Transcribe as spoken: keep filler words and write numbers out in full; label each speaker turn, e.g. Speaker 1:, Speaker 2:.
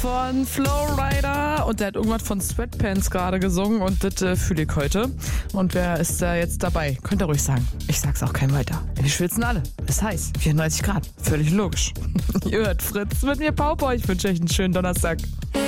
Speaker 1: von Flowrider und der hat irgendwas von Sweatpants gerade gesungen und das äh, fühle ich heute. Und wer ist da jetzt dabei? Könnt ihr ruhig sagen. Ich sag's auch kein weiter. Wir schwitzen alle. Ist heiß. vierunddreißig Grad. Völlig logisch. Ihr hört Fritz mit mir, Pauper. Ich wünsche euch einen schönen Donnerstag.